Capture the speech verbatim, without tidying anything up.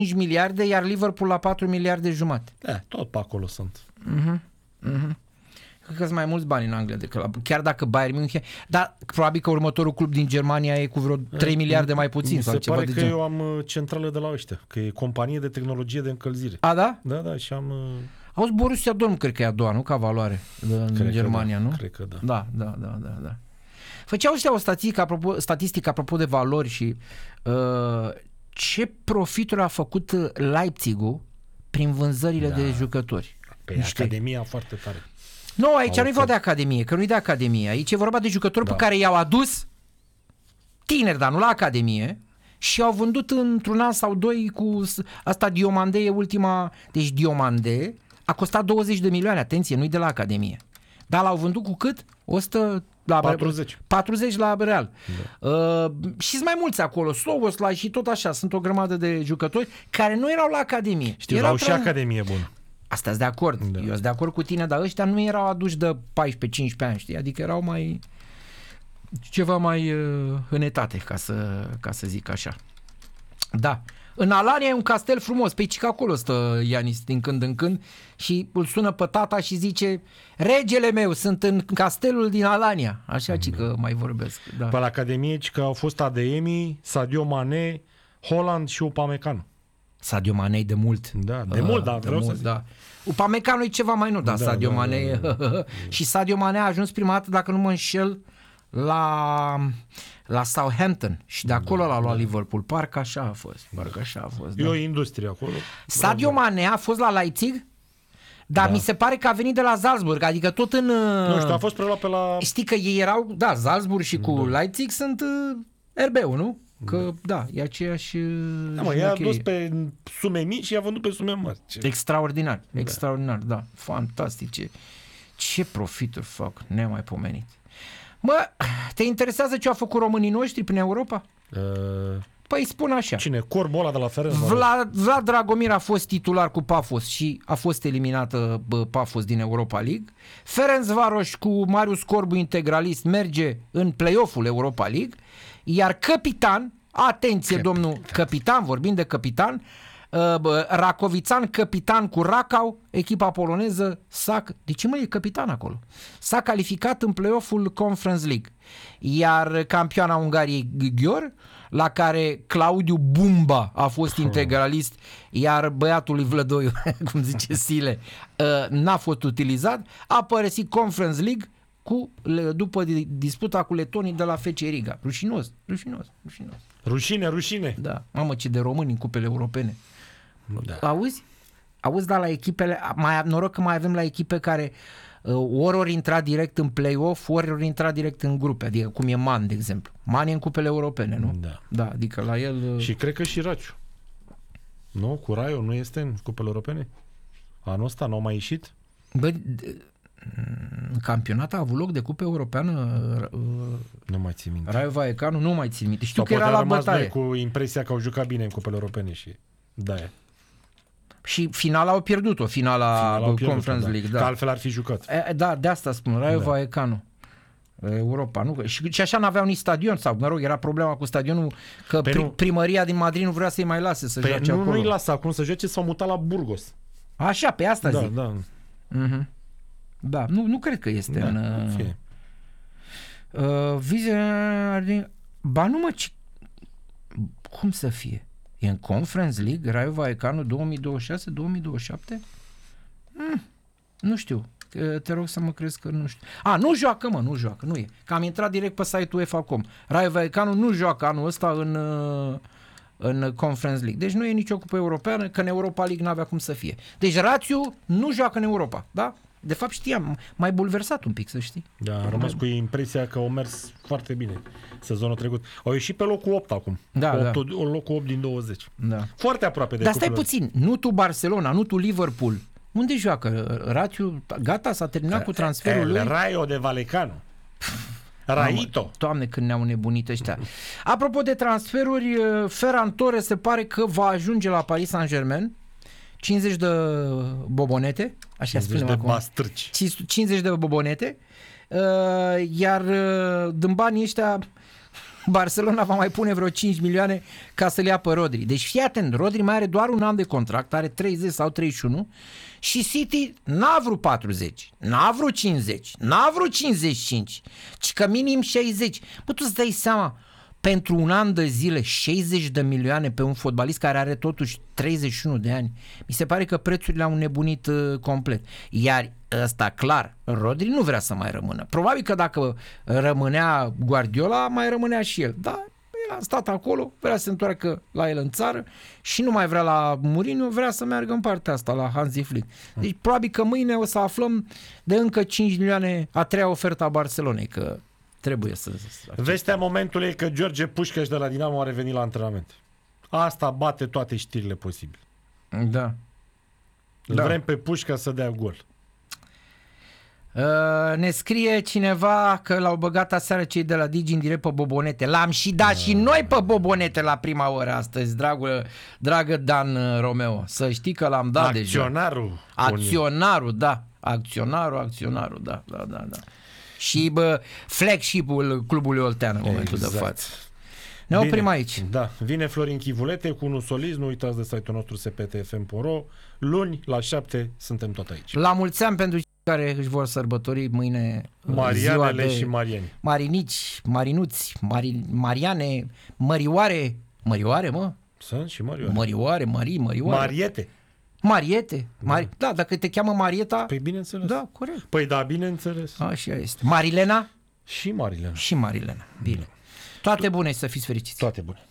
cinci miliarde, iar Liverpool la patru miliarde jumate. Eh, tot pe acolo sunt. Uh-huh. Uh-huh. Cred că sunt mai mulți bani în Anglia decât la, chiar dacă Bayern München, dar probabil că următorul club din Germania e cu vreo trei miliarde mai puțin. Mi sau se ceva pare de că gen. eu am centrală de la ăștia, că e companie de tehnologie de încălzire. A, da? Da, da, și am... Auzi, Borussia Dortmund cred că e a doua, nu? Ca valoare în Cred Germania, că da. nu? Cred că da. Da, da, da, da, da. Făceau ăștia o statistică apropo, statistică apropo de valori și uh, ce profituri a făcut Leipzig-ul prin vânzările Da. de jucători. Pe Niște- Academia foarte tare. Nu, aici Au nu e vorba de academie, că nu e de academie. Aici e vorba de jucători Da. pe care i-au adus tineri, dar nu la academie, și au vândut într-un an sau doi cu s- asta Diomande e ultima, deci Diomande a costat douăzeci de milioane, atenție, nu-i de la academie. Dar l-au vândut cu cât? o sută la patruzeci. patruzeci la Real. Da. Uh, și sunt mai mulți acolo, Szoboszlai și tot așa, sunt o grămadă de jucători care nu erau la academie. Știu, erau au și tra- academie bună. Asta sunt de acord. Da. Eu sunt de acord cu tine, dar ăștia nu erau aduși de paisprezece cincisprezece ani, știi? Adică erau mai ceva mai uh, în etate, ca să, ca să zic așa. Da. În Alania e un castel frumos, pe aici că acolo stă Ianis din când în când și îl sună pe tata și zice: regele meu, sunt în castelul din Alania. Așa ci că mai vorbesc. Da. Pe la Academie, ci că au fost Adeyemi, Sadio Mane, Holland și Upamecano. Sadio Mane de mult. Da, de mult, dar de vreau să mult, zic. da. Upamecano e ceva mai nou, dar Da, Sadio da, Mane da, da, și Sadio Mane a ajuns prima dată, dacă nu mă înșel, la la Southampton și de acolo l-a luat Liverpool. Parcă așa a fost. Parcă așa a fost. E Da. o industrie acolo. Sadio Mane a fost la Leipzig, dar Da. mi se pare că a venit de la Salzburg, adică tot în... Nu știu, a fost preluat pe la... Știi că ei erau, da, Salzburg și cu da. Leipzig sunt uh, R B-ul, nu? Că da, da e aceeași... Da, mă, i-a dus pe sume mici și i-a vândut pe sume mari. Ce... Extraordinar, extraordinar, da, fantastice. Ce profituri fac, nemaipomenit. Mă, te interesează ce au făcut românii noștri prin Europa? Uh, Păi spun așa. cine? Corbul ăla de la Ferencvaros? Vlad, Vlad Dragomir a fost titular cu Pafos și a fost eliminată bă, Pafos din Europa League. Ferencvaros cu Marius Corbu integralist merge în play-off-ul Europa League. Iar capitan, atenție Capitan. domnul capitan, vorbim de capitan, uh, bă, Racovițan capitan cu Racau, echipa poloneză s-a... De ce mă e capitan acolo? S-a calificat în play-off-ul Conference League. Iar campioana Ungariei Ghior, la care Claudiu Bumba a fost integralist, iar băiatul lui Vlădoiu, cum zice Sile, uh, n-a fost utilizat, a părăsit Conference League cu, după disputa cu letonii de la F C Riga. Rușinos, rușinos, rușinos. Rușine, rușine. Da, mamă, ce de români în cupele europene. Da. Auzi? Auzi, da, la echipele, mai noroc că mai avem la echipe care uh, ori ori intra direct în play-off, ori ori intra direct în grupe, adică cum e Man, de exemplu. Man e în cupele europene, nu? Da. Da, adică la el... Uh... Și cred că și Raciu. Nu? Cu Raio nu este în cupele europene? Anul ăsta n-au mai ieșit? Bă, d- în campionat a avut loc de cupe europeană uh, Nu mai țin minte. Raio Vallecano, nu mai țin minte. Știu Sau că poate era a la rămas bătaie. noi cu impresia că au jucat bine în cupele europene și da. Și finala au pierdut-o, finala, Finala au pierdut, Conference da. League. Că Da. altfel ar fi jucat. E, da, de asta spun, Raio Da. Vallecano. Europa, nu? Și, și așa n-aveau nici stadion, sau, mă rog, era problema cu stadionul că Pe pri, nu. primăria din Madrid nu vrea să-i mai lase să Pe joace nu, acolo. nu-i lasă acum să joace, s-au mutat la Burgos. Așa, pe asta Da, zic. da. Uh-huh. Da, nu, nu cred că este Da, în... în Uh, fine. uh, vize... Ba nu mă, ci... Cum să fie? E în Conference League, Raio Vallecano două mii douăzeci și șase două mii douăzeci și șapte? Hmm, nu știu. Te rog să mă crezi că nu știu. A, nu joacă, mă, nu joacă, nu e. Că am intrat direct pe site-ul UEFA punct com. Raio Vallecano nu joacă anul ăsta în, în Conference League. Deci nu e nicio cupă europeană, că în Europa League n-avea cum să fie. Deci Rațiu nu joacă în Europa, da? De fapt știam, mai bulversat un pic, să știi. Da, am rămas cu impresia că au mers foarte bine sezonul trecut. Au ieșit pe locul opt acum. Da, opt, da. Locul opt din douăzeci. Da. Foarte aproape de Dar stai cupele. puțin, nu tu Barcelona, nu tu Liverpool. Unde joacă? Rațiu, gata, s-a terminat cu transferul El lui? Raio de Vallecano. Raito. Mamă, Doamne, când ne-au nebunit ăștia. Apropo de transferuri, Ferran Torres se pare că va ajunge la Paris Saint-Germain. cincizeci de bobonete, așa cincizeci spunem de acum. bastrâci. cincizeci de bobonete. Iar din banii ăștia Barcelona va mai pune vreo cinci milioane ca să le ia pe Rodri. Deci fii atent, Rodri mai are doar un an de contract, are treizeci sau treizeci și unu și City n-a vrut patruzeci, n-a vrut cincizeci, n-a vrut cincizeci și cinci, ci că minim șaizeci. Bă, tu îți dai seama, pentru un an de zile șaizeci de milioane pe un fotbalist care are totuși treizeci și unu de ani, mi se pare că prețurile au nebunit uh, complet. Iar ăsta clar, Rodri nu vrea să mai rămână. Probabil că dacă rămânea Guardiola, mai rămânea și el. Dar el a stat acolo, vrea să se întoarcă la el în țară și nu mai vrea la Mourinho, vrea să meargă în partea asta, la Hansi Flick. Deci probabil că mâine o să aflăm de încă cinci milioane a treia ofertă a Barcelonei, că trebuie să... Vestea momentului e că George Pușcaș de la Dinamo a revenit la antrenament. Asta bate toate știrile posibile. Da. Îl Da. vrem pe Pușca să dea gol. Uh, ne scrie cineva că l-au băgat aseară cei de la Digi în direct pe Bobonete. L-am și dat și noi pe Bobonete la prima oră astăzi, dragul, dragă Dan Romeo. Să știi că l-am dat Acționarul. deja. Acționarul, da. Acționarul, acționarul, da, da, da, da. Și bă, flagship-ul clubului Oltean în momentul Exact. de față. Ne oprim Bine, aici. Da, vine Florin Chivulete cu unul solist, nu uitați de site-ul nostru s p t f m punct r o. Luni la șapte suntem tot aici. La mulți ani pentru cei care își vor sărbători mâine ziua Marianele de și Mariani. Marinici, Marinuți, Mari, Mariane, Mărioare, Mărioare, mă? Sunt și Marioane. Mărioare, Marii, Mărioare. Mariete. Mariete. Mari... Da. da, dacă te cheamă Marieta... Păi bineînțeles. Da, corect. Păi da, bineînțeles. Așa este. Marilena? Și Marilena. Și Marilena. Bine. Toate bune și să fiți fericiți. Toate bune.